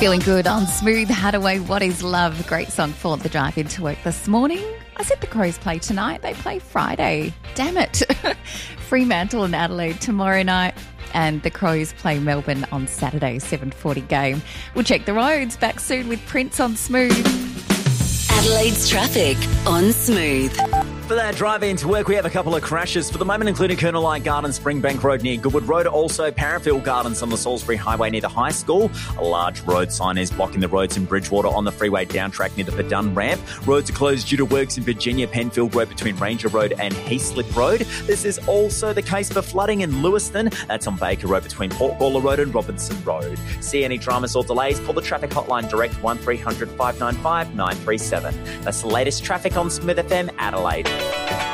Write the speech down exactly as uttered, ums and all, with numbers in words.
Feeling good on Smooth Hadaway, What Is Love? Great song for the drive into work this morning. I said the Crows play tonight. They play Friday. Damn it. Fremantle and Adelaide tomorrow night. And the Crows play Melbourne on Saturday, seven forty game. We'll check the roads. Back soon with Prince on Smooth. Adelaide's traffic on Smooth. For that drive into work, we have a couple of crashes for the moment, including Colonel Light Garden, Springbank Road near Goodwood Road, also Parafield Gardens on the Salisbury Highway near the high school. A large road sign is blocking the roads in Bridgewater on the freeway down track near the Verdun ramp. Roads are closed due to works in Virginia Penfield Road between Ranger Road and Heathslip Road. This is also the case for flooding in Lewiston. That's on Baker Road between Port Gawler Road and Robinson Road. See any dramas or delays? Call the traffic hotline direct one three hundred five nine five nine three seven. That's the latest traffic on Smooth F M Adelaide.